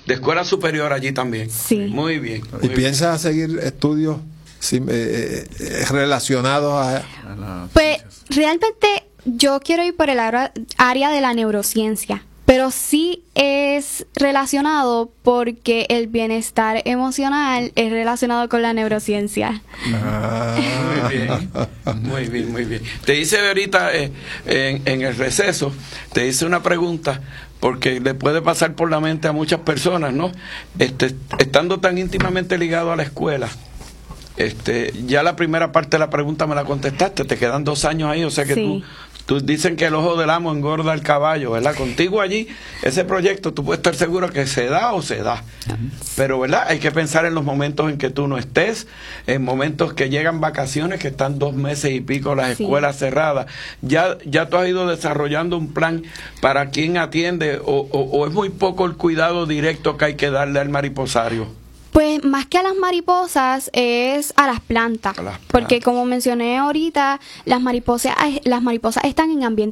de escuela superior allí también. Sí. Muy bien. Muy ¿Y bien. piensas seguir estudios relacionados a Pues realmente yo quiero ir por el área de la neurociencia, pero sí es relacionado porque el bienestar emocional es relacionado con la neurociencia. Muy bien, muy bien, muy bien. Te hice ahorita en el receso, te hice una pregunta porque le puede pasar por la mente a muchas personas, ¿no? Estando tan íntimamente ligado a la escuela, ya la primera parte de la pregunta me la contestaste, te quedan 2 años ahí, o sea que Sí. tú dicen que el ojo del amo engorda el caballo, ¿verdad? Contigo allí, ese proyecto, tú puedes estar seguro que se da o se da. Pero, ¿verdad? Hay que pensar en los momentos en que tú no estés, en momentos que llegan vacaciones, que están 2 meses y pico las Sí. escuelas cerradas. Ya tú has ido desarrollando un plan para quién atiende o es muy poco el cuidado directo que hay que darle al mariposario. Pues más que a las mariposas es a las plantas, A las plantas. porque como mencioné ahorita, las mariposas están en ambientes